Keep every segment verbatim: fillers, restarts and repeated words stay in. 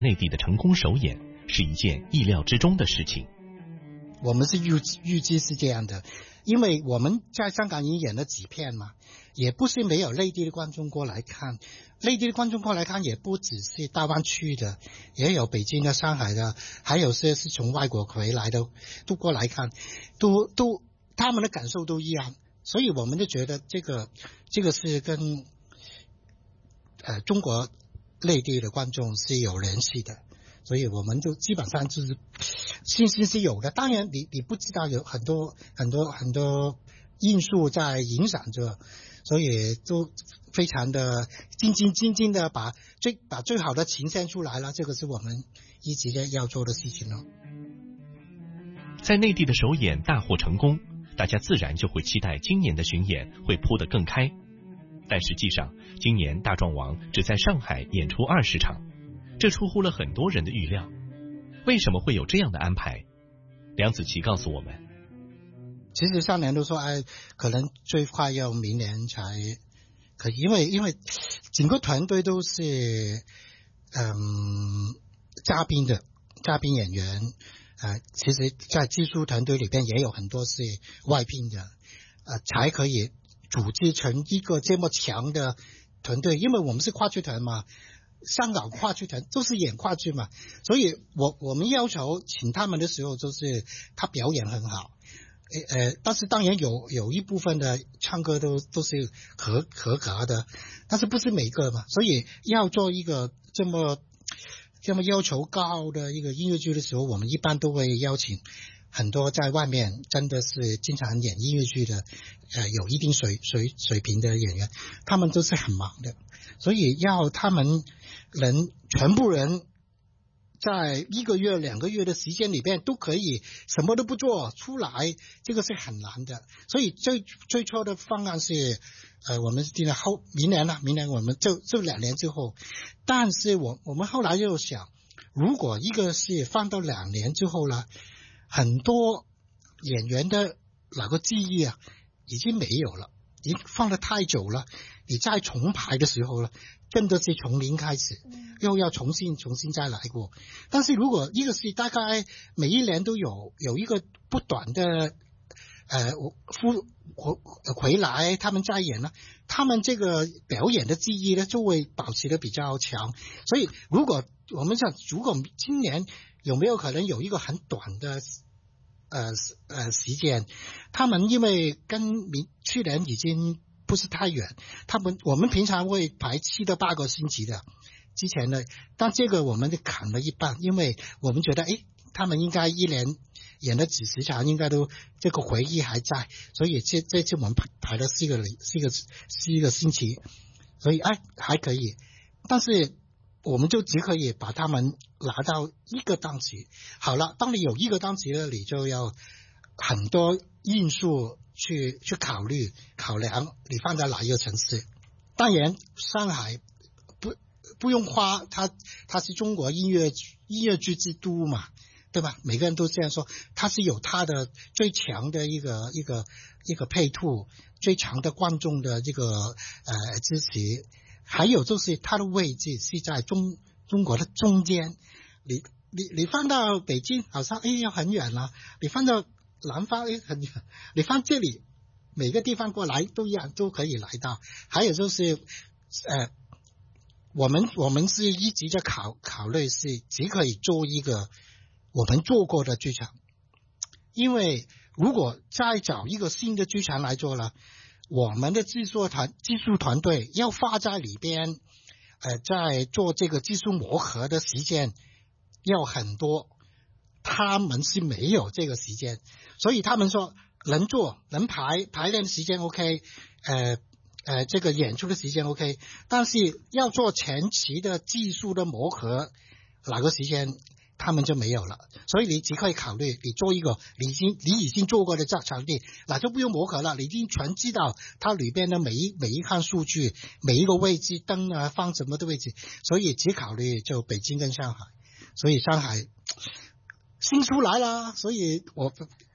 内地的成功首演是一件意料之中的事情。 我们是预预计是这样的，因为我们在香港已经演了几片嘛，也不是没有内地的观众过来看，内地的观众过来看也不只是大湾区的，也有北京的、上海的，还有些是从外国回来的，都过来看，都都他们的感受都一样，所以我们就觉得这个这个是跟呃中国内地的观众是有联系的。所以我们就基本上就是信心是有的，当然你你不知道有很多很多很多因素在影响着，所以都非常的兢兢兢兢的把最把最好的呈现出来了，这个是我们一直要做的事情了。 在内地的首演大获成功，大家自然就会期待今年的巡演会铺得更开，但实际上今年大壮王只在上海演出二十场，这出乎了很多人的预料。为什么会有这样的安排？梁子琪告诉我们， 其实上年都说哎，可能最快要明年才可以，因为因为整个团队都是嗯嘉宾的嘉宾演员，呃，其实在技术团队里边也有很多是外聘的，呃，才可以组织成一个这么强的团队，因为我们是话剧团嘛，香港话剧团都是演话剧嘛，所以我我们要求请他们的时候就是他表演很好，呃，但是当然有有一部分的唱歌都都是合合格的，但是不是每个嘛，所以要做一个这么这么要求高的一个音乐剧的时候，我们一般都会邀请很多在外面真的是经常演音乐剧的，呃，有一定水水水平的演员，他们都是很忙的，所以要他们能全部人在一个月两个月的时间里边都可以什么都不做出来，这个是很难的。所以最最初的方案是呃，我们是定了后明年了，明年我们就就两年之后，但是我我们后来又想，如果一个是放到两年之后了，很多演员的那个记忆啊已经没有了，已经放得太久了，你再重排的时候了，真的是从零开始，又要重新重新再来过。但是如果一个是大概每一年都有有一个不短的呃复回来，他们再演呢，他们这个表演的记忆呢就会保持的比较强。所以如果我们想，如果今年有没有可能有一个很短的呃呃时间，他们因为跟明去年已经不是太远，他们我们平常会排七到八个星期的之前呢，但这个我们就砍了一半，因为我们觉得诶他们应该一年演了几十场，应该都这个回忆还在，所以这这次我们排排了四个四个四个星期，所以哎还可以，但是我们就只可以把他们拿到一个档期。好了，当你有一个档期了，你就要很多因素去去考虑考量，你放在哪一个城市。当然上海不不用花，它它是中国音乐音乐剧之都嘛，对吧？每个人都这样说，它是有它的最强的一个一个一个配套，最强的观众的这个呃支持，还有就是它的位置是在中中国的中间。你你你放到北京好像哎要很远了，你放到南方哎很远，你放这里每个地方过来都一样都可以来到。还有就是呃我们我们是一直在考考虑是只可以做一个我们做过的剧场，因为如果再找一个新的剧场来做了，我们的制作团技术团队要花在里边呃在做这个技术磨合的时间要很多，他们是没有这个时间，所以他们说能做能排排练的时间 OK， 呃呃这个演出的时间 OK， 但是要做前期的技术的磨合哪个时间他们就没有了。所以你只可以考虑你做一个你已经你已经做过的场地，那就不用磨合了，你已经全知道它里边的每一每一项数据，每一个位置灯啊放什么的位置，所以只考虑就北京跟上海。所以上海新出来了，所以我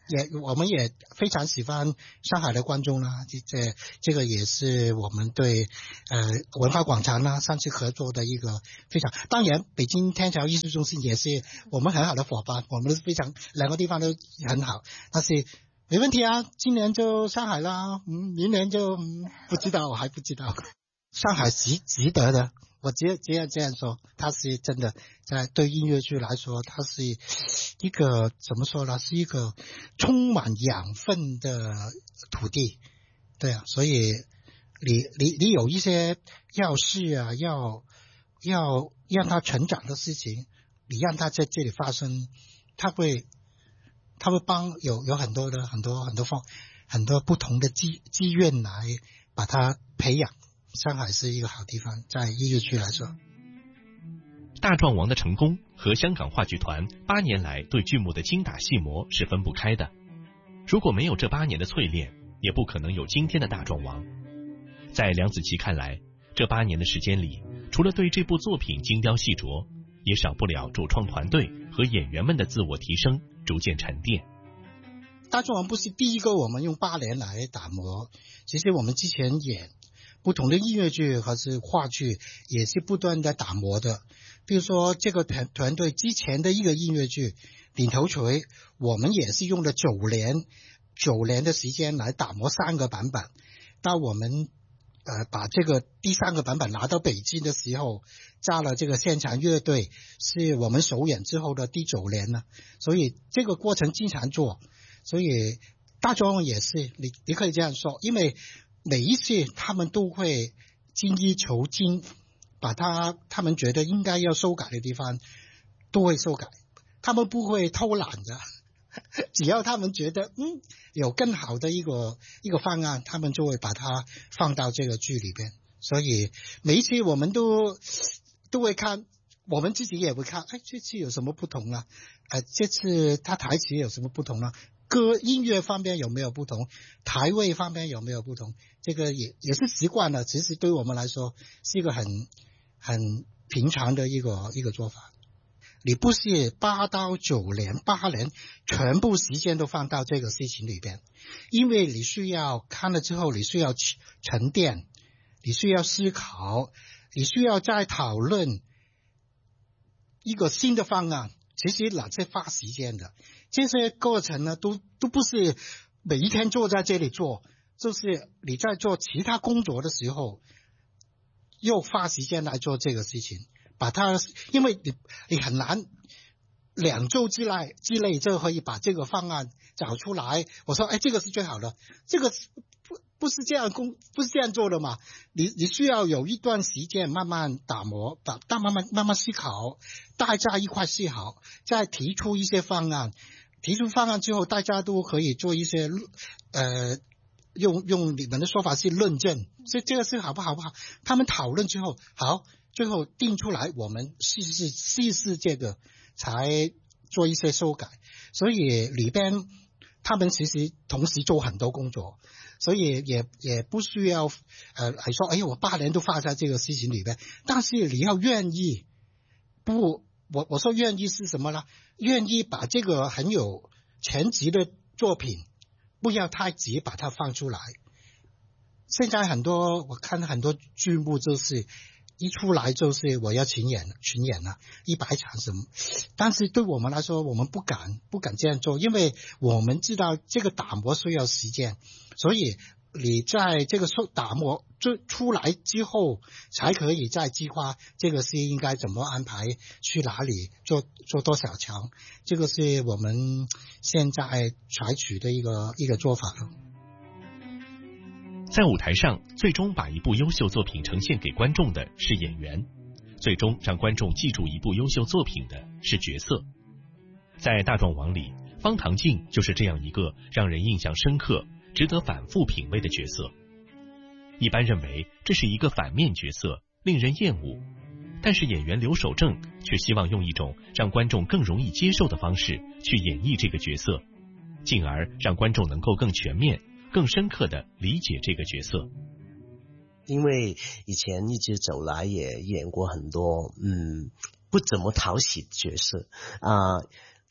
也我们也非常喜欢上海的观众啦，这这这个也是我们对呃文化广场啦上次合作的一个非常，当然北京天桥艺术中心也是我们很好的伙伴，我们非常两个地方都很好，但是没问题啊，今年就上海啦，嗯，明年就、嗯、不知道，我还不知道。上海值值得的，我直接这样说，它是真的，在对音乐剧来说，它是一个怎么说呢？是一个充满养分的土地，对啊，所以你你你有一些要事啊，要要让它成长的事情，你让它在这里发生，它会它会帮有有很多的很多很多方很多不同的机机缘来把它培养。上海是一个好地方，在音乐剧来说。 大壮王的成功和香港话剧团八年来对剧目的精打细磨是分不开的。如果没有这八年的淬炼，也不可能有今天的大壮王。在梁子琪看来，这八年的时间里，除了对这部作品精雕细琢，也少不了主创团队和演员们的自我提升，逐渐沉淀。 大壮王不是第一个我们用八年来打磨，其实我们之前演不同的音乐剧还是话剧也是不断的打磨的。比如说这个团团队之前的一个音乐剧领头锤，我们也是用了九年九年的时间来打磨三个版本。到我们呃把这个第三个版本拿到北京的时候，加了这个现场乐队，是我们首演之后的第九年了。所以这个过程经常做，所以大壮王也是你你可以这样说，因为每一次他们都会精益求精，把他他们觉得应该要修改的地方都会修改，他们不会偷懒的，只要他们觉得嗯有更好的一个一个方案，他们就会把它放到这个剧里边。所以每一次我们都都会看，我们自己也会看，哎，这次有什么不同啊？呃，这次他台词有什么不同啊？歌音乐方面有没有不同？台位方面有没有不同？这个也也是习惯了，其实对我们来说是一个很很平常的一个一个做法。你不是八到九年、八年全部时间都放到这个事情里边，因为你需要看了之后，你需要沉淀，你需要思考，你需要再讨论一个新的方案。其实哪是花时间的，这些过程呢，都都不是每一天坐在这里做，就是你在做其他工作的时候，又花时间来做这个事情，把它，因为你你很难两周之内之内就可以把这个方案找出来。我说，哎，这个是最好的，这个不不是这样工，不是这样做的嘛？你你需要有一段时间慢慢打磨，把大慢慢慢慢思考，大家一块思考，再提出一些方案。提出方案之后，大家都可以做一些呃，用用你们的说法是论证，这这个是好不好不好？他们讨论之后，好，最后定出来，我们试试试试这个，才做一些修改。所以里边他们其实同时做很多工作。所以也也不需要呃来说，哎呀，我八年都花在这个事情里边。但是你要愿意，不，我我说愿意是什么呢？愿意把这个很有潜质的作品，不要太急把它放出来。现在很多我看很多剧目就是一出来就是我要巡演巡演了，一百场什么，但是对我们来说，我们不敢不敢这样做，因为我们知道这个打磨需要时间，所以你在这个打磨出出来之后，才可以再计划这个是应该怎么安排，去哪里做做多少场，这个是我们现在采取的一个一个做法了。 在舞台上，最终把一部优秀作品呈现给观众的是演员，最终让观众记住一部优秀作品的是角色。在大壮王里，方唐镜就是这样一个让人印象深刻、值得反复品味的角色。一般认为这是一个反面角色，令人厌恶，但是演员刘守正却希望用一种让观众更容易接受的方式去演绎这个角色，进而让观众能够更全面、更深刻地理解这个角色。 因为以前一直走来也演过很多嗯不怎么讨喜的角色啊、呃，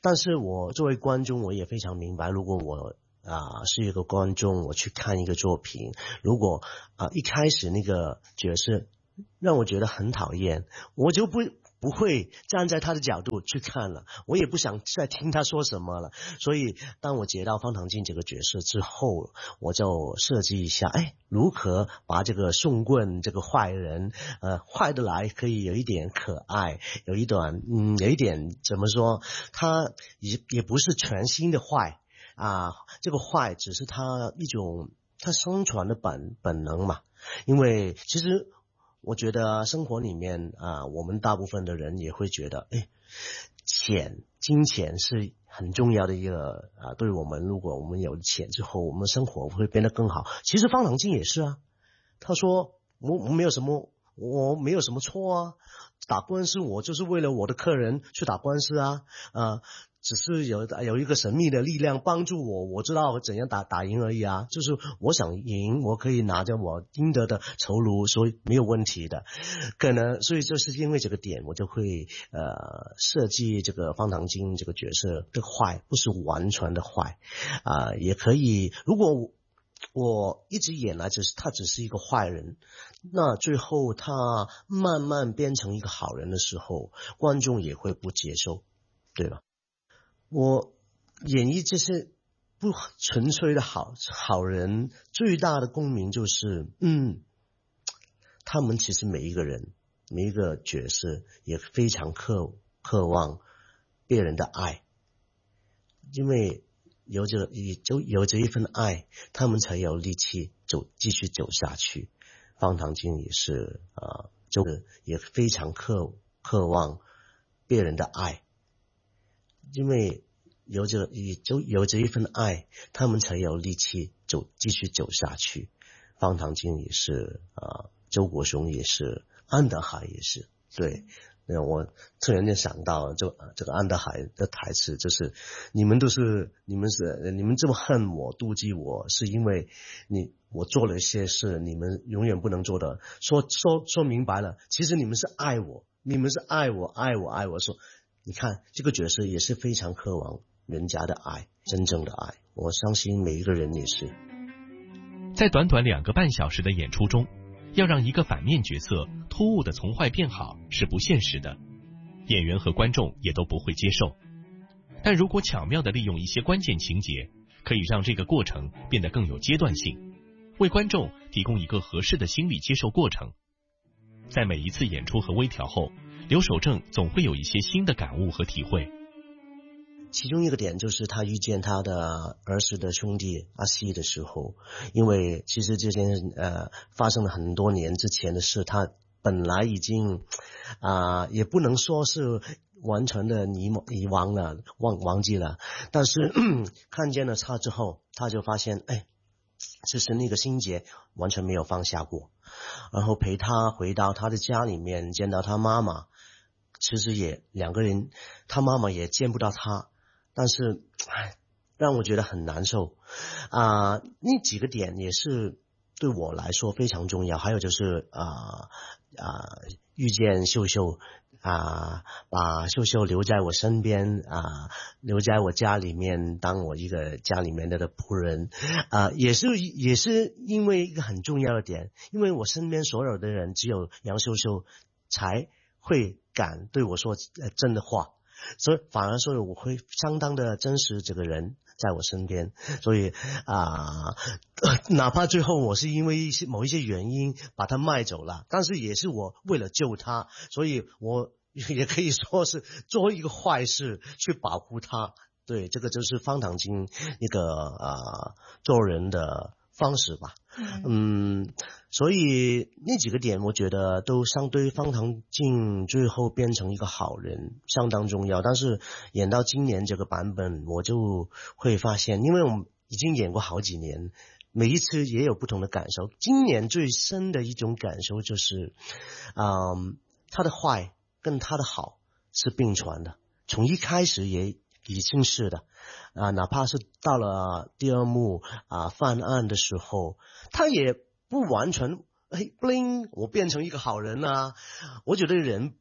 但是我作为观众，我也非常明白，如果我啊、呃、是一个观众，我去看一个作品，如果啊、呃、一开始那个角色让我觉得很讨厌，我就不不会站在他的角度去看了，我也不想再听他说什么了。所以当我接到方唐镜这个角色之后，我就设计一下，哎，如何把这个宋棍这个坏人呃坏的来可以有一点可爱，有一段嗯有一点怎么说，他也也不是全新的坏啊，这个坏只是他一种他生存的本本能嘛。因为其实我觉得生活里面啊，我们大部分的人也会觉得，哎，钱、金钱是很重要的一个啊，对我们，如果我们有钱之后，我们生活会变得更好。其实方唐镜也是啊，他说我我没有什么，我没有什么错啊，打官司我就是为了我的客人去打官司啊，啊。只是有有一个神秘的力量帮助我，我知道怎样打打赢而已啊。就是我想赢，我可以拿着我应得的酬劳，所以没有问题的。可能所以就是因为这个点，我就会呃设计这个方唐镜这个角色的坏，不是完全的坏啊、呃，也可以。如果我我一直演来只是他只是一个坏人，那最后他慢慢变成一个好人的时候，观众也会不接受，对吧？我演绎这些不纯粹的好好人，最大的共鸣就是，嗯，他们其实每一个人，每一个角色也非常渴渴望别人的爱，因为有着有有着一份爱，他们才有力气走继续走下去。方唐镜也是啊，就也非常渴渴望别人的爱。因为有着有有着一份爱，他们才有力气走继续走下去。方唐镜也是啊，周国雄也是，安德海也是。对，那我突然间想到，就这个安德海的台词，就是你们都是你们是你们这么恨我、妒忌我，是因为你我做了一些事，你们永远不能做的。说说说明白了，其实你们是爱我，你们是爱我，爱我，爱我。说。你看这个角色也是非常渴望人家的爱，真正的爱，我相信每一个人也是。 在短短两个半小时的演出中，要让一个反面角色突兀的从坏变好是不现实的，演员和观众也都不会接受。但如果巧妙地利用一些关键情节，可以让这个过程变得更有阶段性，为观众提供一个合适的心理接受过程。在每一次演出和微调后，刘守正总会有一些新的感悟和体会。 其中一个点就是他遇见他的儿时的兄弟阿西的时候，因为其实这件呃发生了很多年之前的事，他本来已经啊、呃、也不能说是完全的遗遗忘了忘忘记了，但是看见了他之后，他就发现哎，其实那个心结完全没有放下过，然后陪他回到他的家里面，见到他妈妈，其实也两个人，他妈妈也见不到他，但是让我觉得很难受啊、呃。那几个点也是对我来说非常重要。还有就是啊啊、呃呃、遇见秀秀啊、呃，把秀秀留在我身边啊、呃，留在我家里面，当我一个家里面的仆人啊、呃，也是也是因为一个很重要的点，因为我身边所有的人只有杨秀秀才会敢对我说呃真的话。所以反而说我会相当的珍视这个人在我身边，所以啊、呃，哪怕最后我是因为一些某一些原因把他卖走了，但是也是我为了救他，所以我也可以说是做一个坏事去保护他。对，这个就是方唐镜一个啊、呃、做人的方式吧。嗯，所以那几个点我觉得都相对方唐镜最后变成一个好人相当重要。但是演到今年这个版本，我就会发现，因为我们已经演过好几年，每一次也有不同的感受。今年最深的一种感受就是嗯，他的坏跟他的好是并存的，从一开始也已经是的啊，哪怕是到了第二幕啊犯案的时候，他也不完全哎 bling 我变成一个好人啊。我觉得人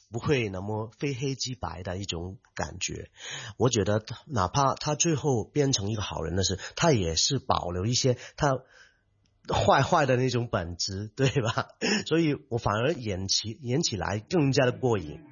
不会那么非黑即白的一种感觉。我觉得哪怕他最后变成一个好人的是，他也是保留一些他坏坏的那种本质，对吧？所以我反而演起演起来更加的过瘾。